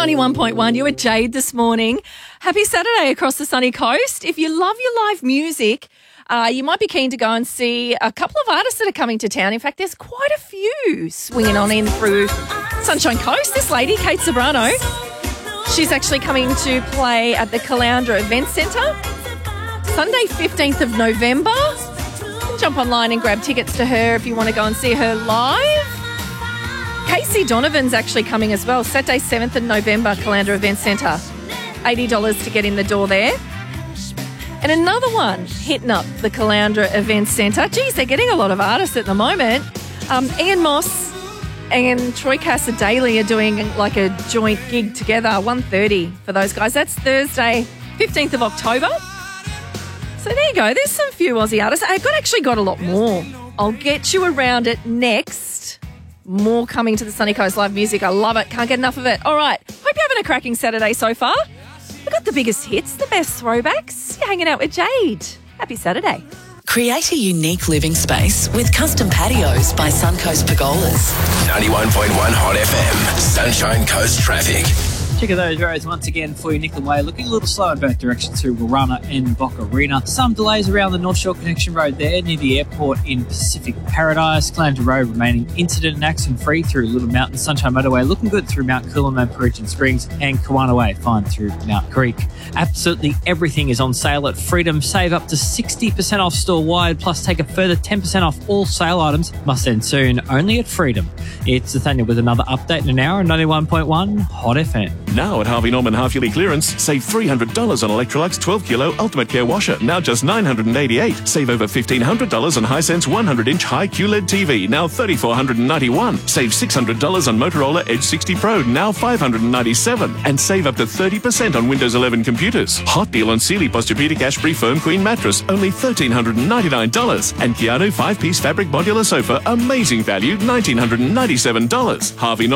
91.1, you were Jade this morning. Happy Saturday across the sunny coast. If you love your live music, you might be keen to go and see a couple of artists that are coming to town. In fact, there's quite a few swinging on in through Sunshine Coast. This lady, Kate Sobrano, she's actually coming to play at the Caloundra Event Centre Sunday, 15th of November. You can jump online and grab tickets to her if you want to go and see her live. Casey Donovan's actually coming as well, Saturday 7th of November, Caloundra Event Centre. $80 to get in the door there. And another one hitting up the Caloundra Event Centre. Geez, they're getting a lot of artists at the moment. Ian Moss and Troy Cassar-Daley are doing like a joint gig together, 1:30 for those guys. That's Thursday, 15th of October. So there you go. There's some few Aussie artists. I've actually got a lot more. I'll get you around it next. More coming to the Sunny Coast live music. I love it. Can't get enough of it. All right. Hope you're having a cracking Saturday so far. We've got the biggest hits, the best throwbacks. You're hanging out with Jade. Happy Saturday. Create a unique living space with custom patios by Suncoast Pergolas. 91.1 Hot FM, Sunshine Coast traffic. Check out those roads once again for you, Nicola Way. Looking a little slow in both directions through Warana and Bocarina. Some delays around the North Shore Connection Road there near the airport in Pacific Paradise. Caloundra Road remaining incident and accident free through Little Mountain. Sunshine Motorway looking good through Mount Coolum, Peregrine Springs, and Kawana Way fine through Mount Creek. Absolutely everything is on sale at Freedom. Save up to 60% off store-wide, plus take a further 10% off all sale items. Must end soon, only at Freedom. It's Nathaniel with another update in an hour on 91.1 Hot FM. Now at Harvey Norman half-yearly clearance, save $300 on Electrolux 12-kilo Ultimate Care washer, now just $988. Save over $1,500 on Hisense 100-inch high QLED TV, now $3,491. Save $600 on Motorola Edge 60 Pro, now $597. And save up to 30% on Windows 11 computers. Hot deal on Sealy Posturepedic Ashbury Firm Queen mattress, only $1,399. And Keanu 5-piece fabric modular sofa, amazing value, $1,997. Harvey Norman.